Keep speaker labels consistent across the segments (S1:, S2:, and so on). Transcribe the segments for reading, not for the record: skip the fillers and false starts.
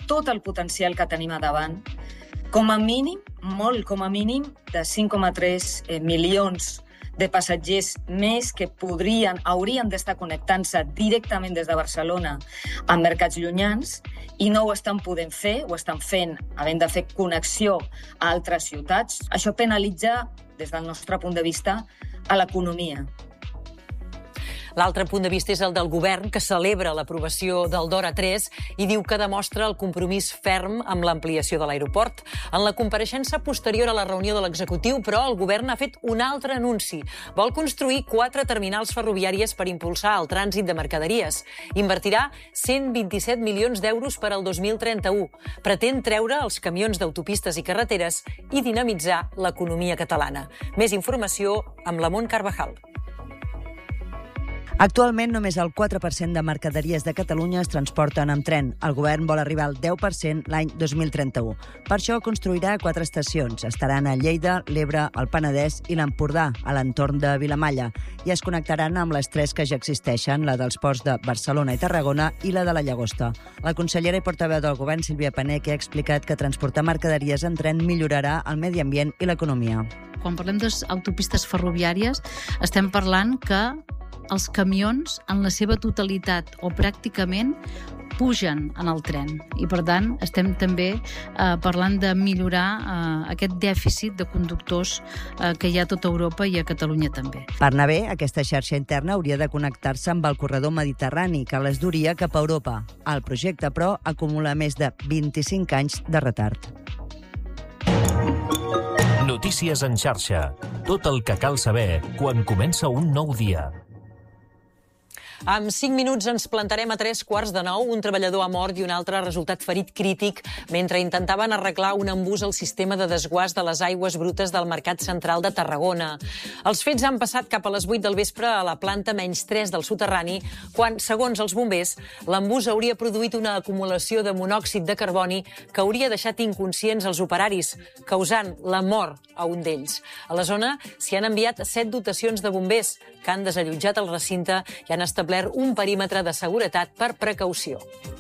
S1: tot el potencial que tenim a davant, com a mínim, molt com a mínim, de 5,3 milions de passatgers més que haurien d'estar connectant-se directament des de Barcelona amb mercats llunyans i no ho estan podent fer, ho estan fent, havent de fer connexió a altres ciutats. Això penalitza, des del nostre punt de vista, a l'economia.
S2: L'altre punt de vista és el del govern, que celebra l'aprovació del DORA 3 i diu que demostra el compromís ferm amb l'ampliació de l'aeroport. En la compareixença posterior a la reunió de l'executiu, però, el govern ha fet un altre anunci. Vol construir 4 terminals ferroviàries per impulsar el trànsit de mercaderies. Invertirà 127 milions d'euros per al 2031. Pretén treure els camions d'autopistes i carreteres i dinamitzar l'economia catalana. Més informació amb la Mont Carvajal.
S3: Actualment, només el 4% de mercaderies de Catalunya es transporten amb tren. El govern vol arribar al 10% l'any 2031. Per això construirà 4 estacions. Estaran a Lleida, l'Ebre, el Penedès i l'Empordà, a l'entorn de Vilamalla, i es connectaran amb les 3 que ja existeixen, la dels ports de Barcelona i Tarragona i la de la Llagosta. La consellera i portaveu del govern, Sílvia Paneque, ha explicat que transportar mercaderies en tren millorarà el medi ambient i l'economia.
S4: Quan parlem d'autopistes ferroviàries, estem parlant que els camions, en la seva totalitat o pràcticament, pugen en el tren. I, per tant, estem també parlant de millorar aquest dèficit de conductors que hi ha a tota Europa i a Catalunya també.
S3: Per anar bé, aquesta xarxa interna hauria de connectar-se amb el corredor mediterrani, que les duria cap a Europa. El projecte, però, acumula més de 25 anys de retard.
S5: Notícies en xarxa. Tot el que cal saber quan comença un nou dia.
S2: En 5 minuts ens plantarem a 8:45. Un treballador ha mort i un altre ha resultat ferit crític mentre intentaven arreglar un embús al sistema de desguàs de les aigües brutes del Mercat Central de Tarragona. Els fets han passat cap a les 8 del vespre a la planta -3 del soterrani, quan, segons els bombers, l'embús hauria produït una acumulació de monòxid de carboni que hauria deixat inconscients els operaris, causant la mort a un d'ells. A la zona s'hi han enviat 7 dotacions de bombers que han desallotjat el recinte i han establert un perímetre de seguretat per precaució.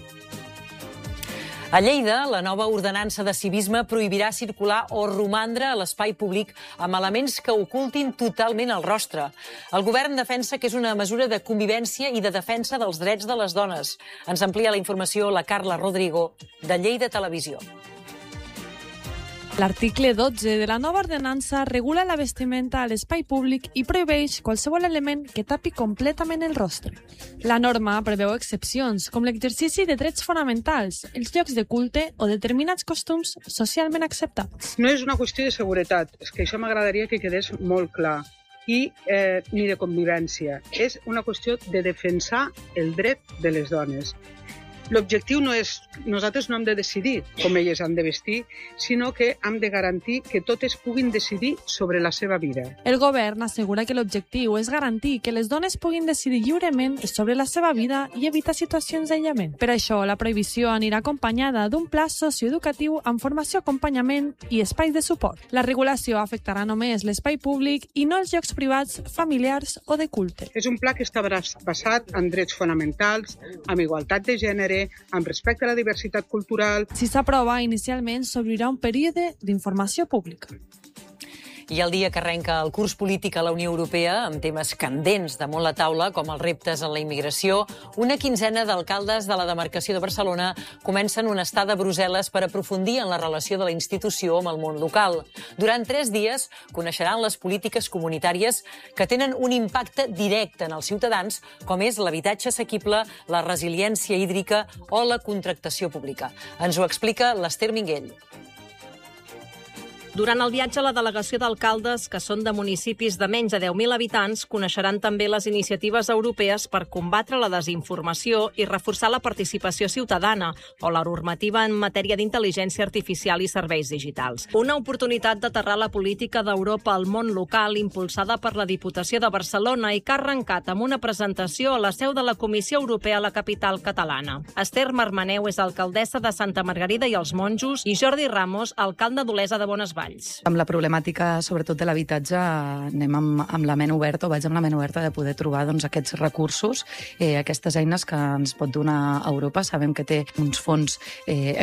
S2: A Lleida, la nova ordenança de civisme prohibirà circular o romandre a l'espai públic amb elements que ocultin totalment el rostre. El govern defensa que és una mesura de convivència i de defensa dels drets de les dones. Ens amplia la informació la Carla Rodrigo, de Lleida Televisió.
S6: L'article 12 de la nova ordenança regula la vestimenta a l'espai públic i prohibeix qualsevol element que tapi completament el rostre. La norma preveu excepcions, com l'exercici de drets fonamentals, els llocs de culte o determinats costums socialment acceptats.
S7: No és una qüestió de seguretat, és que això m'agradaria que quedés molt clar, i ni de convivència. És una qüestió de defensar el dret de les dones. L'objectiu no és, nosaltres no hem de decidir com elles han de vestir, sinó que hem de garantir que totes puguin decidir sobre la seva vida.
S6: El govern assegura que l'objectiu és garantir que les dones puguin decidir lliurement sobre la seva vida i evitar situacions d'aïllament. Per això, la prohibició anirà acompanyada d'un pla socioeducatiu amb formació, acompanyament i espais de suport. La regulació afectarà només l'espai públic i no els llocs privats, familiars o de culte.
S7: És un pla que està basat en drets fonamentals, amb igualtat de gènere, amb respecte a la diversitat cultural.
S6: Si s'aprova, inicialment s'obrirà un període d'informació pública.
S2: I el dia que arrenca el curs polític a la Unió Europea, amb temes candents damunt la taula, com els reptes en la immigració, una quinzena d'alcaldes de la demarcació de Barcelona comencen una estada a Brussel·les per aprofundir en la relació de la institució amb el món local. Durant 3 dies coneixeran les polítiques comunitàries que tenen un impacte directe en els ciutadans, com és l'habitatge assequible, la resiliència hídrica o la contractació pública. Ens ho explica l'Ester Minguell.
S8: Durant el viatge, la delegació d'alcaldes, que són de municipis de menys de 10.000 habitants, coneixeran també les iniciatives europees per combatre la desinformació i reforçar la participació ciutadana o la normativa en matèria d'intel·ligència artificial i serveis digitals. Una oportunitat d'aterrar la política d'Europa al món local impulsada per la Diputació de Barcelona i que ha arrencat amb una presentació a la seu de la Comissió Europea a la capital catalana. Esther Marmaneu és alcaldessa de Santa Margarida i els Monjos i Jordi Ramos, alcalde d'Olesa de Bonesvalls.
S9: Amb la problemàtica, sobretot de l'habitatge, anem amb la ment oberta, o vaig amb la ment oberta de poder trobar aquests recursos, aquestes eines que ens pot donar Europa. Sabem que té uns fons